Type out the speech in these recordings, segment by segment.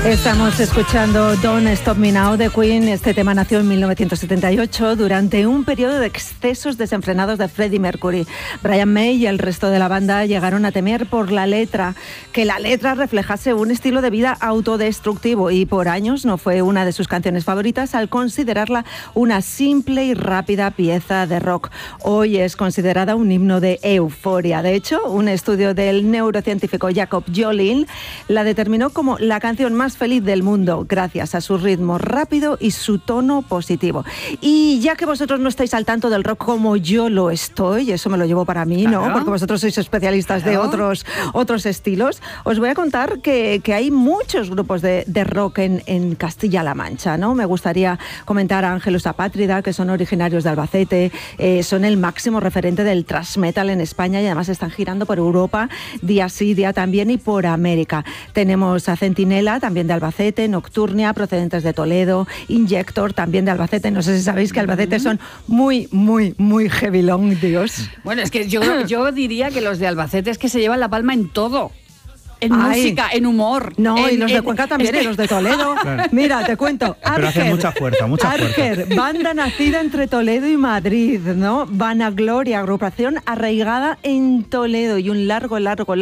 Estamos escuchando Don't Stop Me Now de Queen. Este tema nació en 1978 durante un periodo de excesos desenfrenados de Freddie Mercury. Brian May y el resto de la banda llegaron a temer por la letra, que la letra reflejase un estilo de vida autodestructivo, y por años no fue una de sus canciones favoritas al considerarla una simple y rápida pieza de rock. Hoy es considerada un himno de euforia. De hecho, un estudio del neurocientífico Jacob Jolin la determinó como la canción más feliz del mundo, gracias a su ritmo rápido y su tono positivo. Y ya que vosotros no estáis al tanto del rock como yo lo estoy, eso me lo llevo para mí, claro, ¿no? Porque vosotros sois especialistas, claro, de otros estilos. Os voy a contar que hay muchos grupos de rock en Castilla-La Mancha, ¿no? Me gustaría comentar a Ángelus Apátrida, que son originarios de Albacete, son el máximo referente del thrash metal en España y además están girando por Europa día sí, día también, y por América. Tenemos a Centinela, también de Albacete, Nocturnia, procedentes de Toledo, Injector, también de Albacete. No sé si sabéis que Albacete son muy, muy, muy heavy long, Dios. Bueno, es que yo diría que los de Albacete es que se llevan la palma en todo. En música, en humor. No, y los de Cuenca también, y los de Toledo. Claro. Mira, te cuento. Pero hacen mucha fuerza. Arger, banda nacida entre Toledo y Madrid, ¿no? Vanagloria, agrupación arraigada en Toledo, y un largo,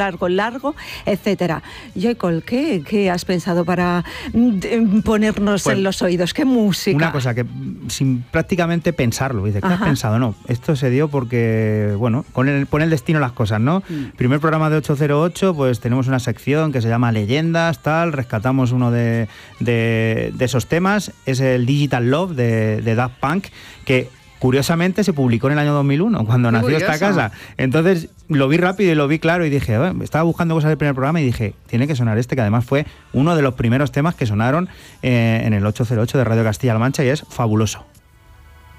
etcétera. Jacob, ¿qué has pensado para ponernos pues, en los oídos? ¿Qué música? Una cosa que, sin prácticamente pensarlo, dice, ¿qué has pensado? No, esto se dio porque, bueno, pone el destino las cosas, ¿no? Primer programa de 808, pues tenemos una sección que se llama Leyendas, tal, rescatamos uno de esos temas, es el Digital Love de Daft Punk, que curiosamente se publicó en el año 2001, cuando nació esta casa. Entonces lo vi rápido y lo vi claro y dije, estaba buscando cosas del primer programa y dije, tiene que sonar este, que además fue uno de los primeros temas que sonaron en el 808 de Radio Castilla-La Mancha, y es fabuloso.